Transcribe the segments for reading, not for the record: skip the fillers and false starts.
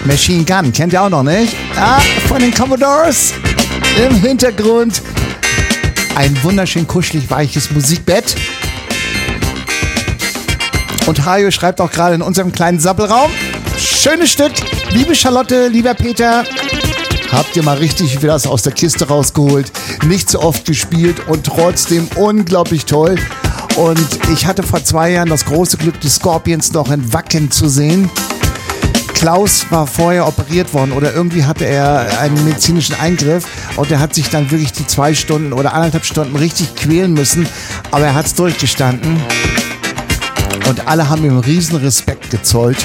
Machine Gun, kennt ihr auch noch, nicht? Ah, von den Commodores. Im Hintergrund ein wunderschön kuschelig weiches Musikbett. Und Hajo schreibt auch gerade in unserem kleinen Sappelraum: schönes Stück, liebe Charlotte, lieber Peter. Habt ihr mal richtig wieder was aus der Kiste rausgeholt. Nicht so oft gespielt und trotzdem unglaublich toll. Und ich hatte vor 2 Jahren das große Glück, die Scorpions noch in Wacken zu sehen. Klaus war vorher operiert worden oder irgendwie hatte er einen medizinischen Eingriff und er hat sich dann wirklich die 2 Stunden oder 1,5 Stunden richtig quälen müssen, aber er hat es durchgestanden und alle haben ihm riesen Respekt gezollt.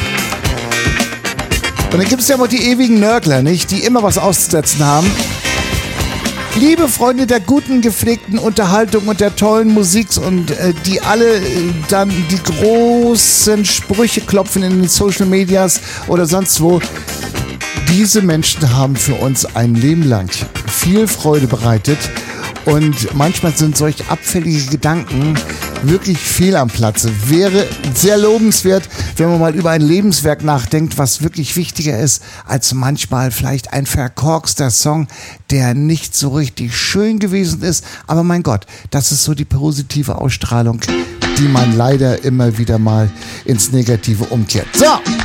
Und dann gibt es ja immer die ewigen Nörgler, nicht? Die immer was auszusetzen haben. Liebe Freunde der guten, gepflegten Unterhaltung und der tollen Musik und die alle dann die großen Sprüche klopfen in den Social Medias oder sonst wo. Diese Menschen haben für uns ein Leben lang viel Freude bereitet und manchmal sind solch abfällige Gedanken wirklich fehl am Platze. Wäre sehr lobenswert, wenn man mal über ein Lebenswerk nachdenkt, was wirklich wichtiger ist als manchmal vielleicht ein verkorkster Song, der nicht so richtig schön gewesen ist. Aber mein Gott, das ist so die positive Ausstrahlung, die man leider immer wieder mal ins Negative umkehrt. So,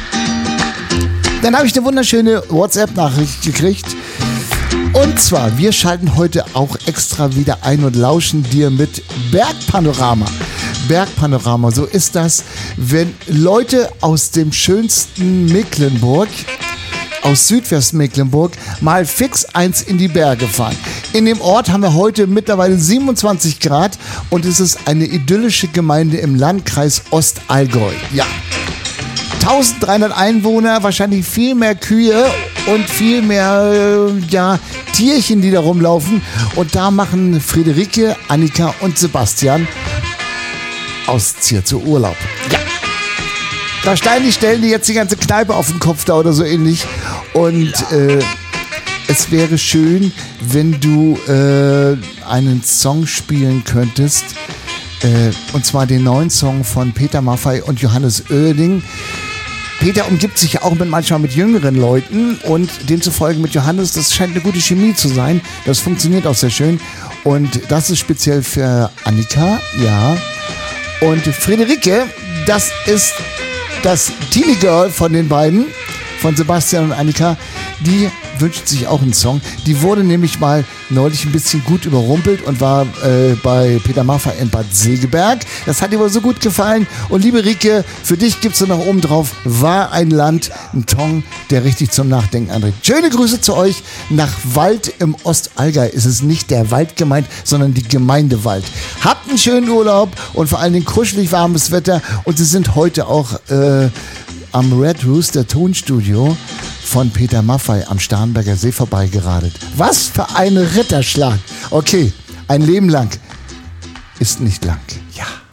dann habe ich eine wunderschöne WhatsApp-Nachricht gekriegt. Und zwar, wir schalten heute auch extra wieder ein und lauschen dir mit Bergpanorama. Bergpanorama, so ist das, wenn Leute aus dem schönsten Mecklenburg, aus Südwestmecklenburg, mal fix eins in die Berge fahren. In dem Ort haben wir heute mittlerweile 27 Grad und es ist eine idyllische Gemeinde im Landkreis Ostallgäu. Ja. 1300 Einwohner, wahrscheinlich viel mehr Kühe und viel mehr Tierchen, die da rumlaufen. Und da machen Friederike, Annika und Sebastian aus Zierzo Urlaub. Ja. Wahrscheinlich stellen die jetzt die ganze Kneipe auf den Kopf da oder so ähnlich. Und es wäre schön, wenn du einen Song spielen könntest. Und zwar den neuen Song von Peter Maffay und Johannes Oerding. Peter umgibt sich ja auch manchmal mit jüngeren Leuten und demzufolge mit Johannes, das scheint eine gute Chemie zu sein. Das funktioniert auch sehr schön. Und das ist speziell für Annika, ja. Und Friederike, das ist das Teenie Girl von den beiden, von Sebastian und Annika, die wünscht sich auch einen Song. Die wurde nämlich mal neulich ein bisschen gut überrumpelt und war bei Peter Maffay in Bad Segeberg. Das hat ihr wohl so gut gefallen. Und liebe Rike, für dich gibt's da noch oben drauf, war ein Land, ein Song, der richtig zum Nachdenken anregt. Schöne Grüße zu euch nach Wald im Ostallgäu. Es ist nicht der Wald gemeint, sondern die Gemeinde Wald. Habt einen schönen Urlaub und vor allen Dingen kuschelig warmes Wetter. Und sie sind heute auch am Red Rooster Tonstudio von Peter Maffay am Starnberger See vorbeigeradet. Was für ein Ritterschlag. Okay, ein Leben lang ist nicht lang. Ja.